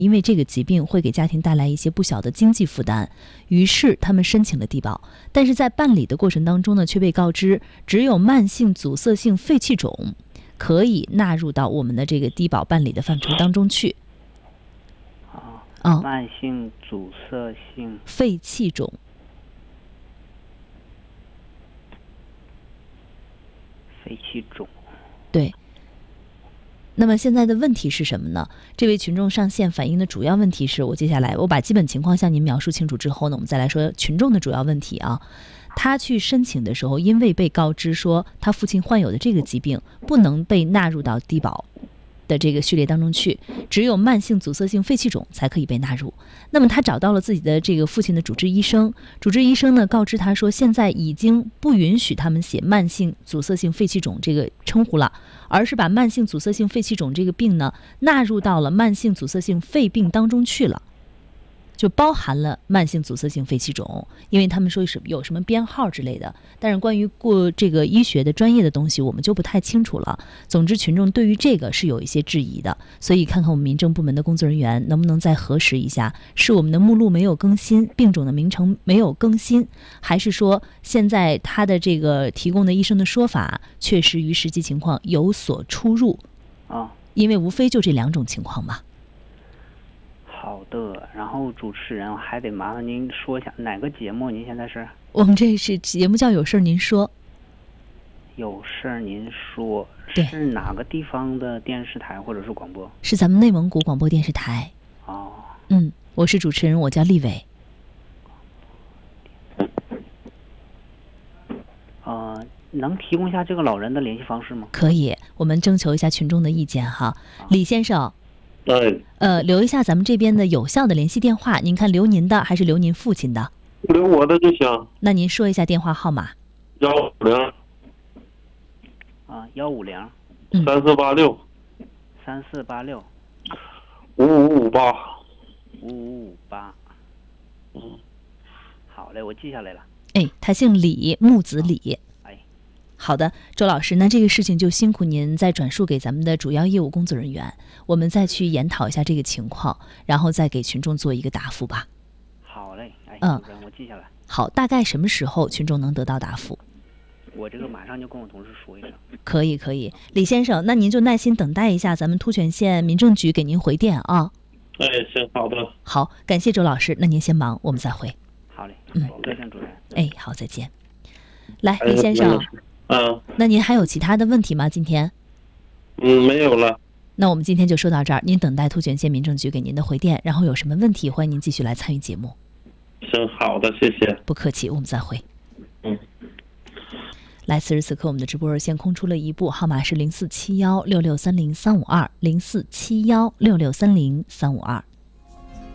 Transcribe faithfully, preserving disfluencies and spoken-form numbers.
因为这个疾病会给家庭带来一些不小的经济负担，于是他们申请了低保。但是在办理的过程当中呢，却被告知只有慢性阻塞性肺气肿可以纳入到我们的这个低保办理的范畴当中去。 啊， 哦， 慢性阻塞性肺气肿。 肺气肿。 对。那么现在的问题是什么呢？这位群众上线反映的主要问题是，我接下来我把基本情况向您描述清楚之后呢，我们再来说群众的主要问题啊。他去申请的时候，因为被告知说他父亲患有的这个疾病不能被纳入到低保的这个序列当中去，只有慢性阻塞性肺气肿才可以被纳入。那么他找到了自己的这个父亲的主治医生，主治医生呢告知他说，现在已经不允许他们写慢性阻塞性肺气肿这个称呼了，而是把慢性阻塞性肺气肿这个病呢纳入到了慢性阻塞性肺病当中去了，就包含了慢性阻塞性肺气肿，因为他们说是有什么编号之类的，但是关于过这个医学的专业的东西我们就不太清楚了。总之群众对于这个是有一些质疑的，所以看看我们民政部门的工作人员能不能再核实一下，是我们的目录没有更新，病种的名称没有更新，还是说现在他的这个提供的医生的说法确实与实际情况有所出入啊？ 因为无非就这两种情况嘛。 好的，然后主持人还得麻烦您说一下哪个节目？您现在是？ 我们这是节目叫有事您说。 有事您说， 对， 是哪个地方的电视台或者是广播？ 是咱们内蒙古广播电视台。 哦， 嗯，我是主持人，我叫丽伟。 呃，能提供一下这个老人的联系方式吗？ 可以，我们征求一下群众的意见哈。李先生。 对， 呃，留一下咱们这边的有效的联系电话，您看留您的还是留您父亲的？ 留我的就行。 那您说一下电话号码。 幺五零啊，幺五零三四八六三四八六五五五八五五五八。 嗯， 好嘞，我记下来了。 哎，他姓李，木子李。 哎， 好的，周老师，那这个事情就辛苦您再转述给咱们的主要业务工作人员，我们再去研讨一下这个情况，然后再给群众做一个答复吧。 好嘞，哎， 嗯， 主任，我记下来。 好，大概什么时候群众能得到答复？ 我这个马上就跟我同事说一声。 可以，可以，李先生，那您就耐心等待一下咱们突泉县民政局给您回电啊。 哎，行，好的。 好，感谢周老师，那您先忙，我们再会。 好嘞， 嗯， 再见，主任。 哎，好，再见。来，李先生。 嗯， 那您还有其他的问题吗？今天？ 嗯，没有了。 那我们今天就说到这儿，您等待突泉县民政局给您的回电，然后有什么问题，欢迎您继续来参与节目。 行，好的，谢谢。 不客气，我们再会。 嗯。 来，此时此刻我们的直播热线空出了一部，号码是零四七幺六六三零三五二零四七幺六六三零三五二。